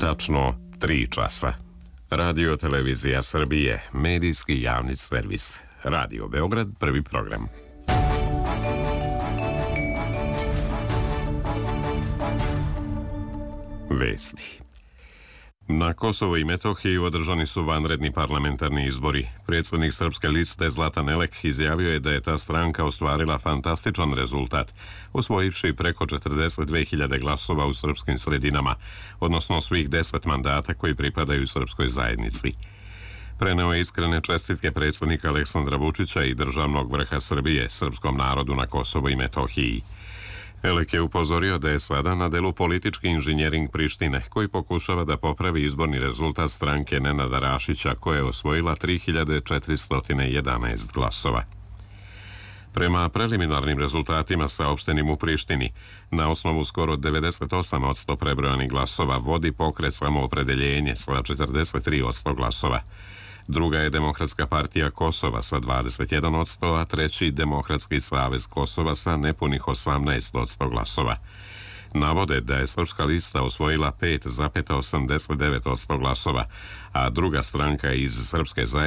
Tačno 3 časa. Radio Televizija Srbije, medijski javni servis. Radio Beograd, prvi program. Vesti. Na Kosovo i Metohiji održani su vanredni parlamentarni izbori. Predsjednik Srpske liste Zlatan Elek izjavio je da je ta stranka ostvarila fantastičan rezultat, osvojivši preko 42.000 glasova u srpskim sredinama, odnosno svih 10 mandata koji pripadaju srpskoj zajednici. Preneo je iskrene čestitke predsjednika Aleksandra Vučića i državnog vrha Srbije srpskom narodu na Kosovo i Metohiji. Elek je upozorio da je sada na delu politički inženjering Prištine, koji pokušava da popravi izborni rezultat stranke Nenada Rašića, koja je osvojila 3.411 glasova. Prema preliminarnim rezultatima saopštenim u Prištini, na osnovu skoro 98% prebrojanih glasova vodi pokret Samoopredeljenje sa 43% glasova. Druga je Demokratska partija Kosova sa 21%, a treći Demokratski savez Kosova sa nepunih 18% glasova. Navode da je Srpska lista osvojila 5,89% glasova, a druga stranka iz Srpske zajednice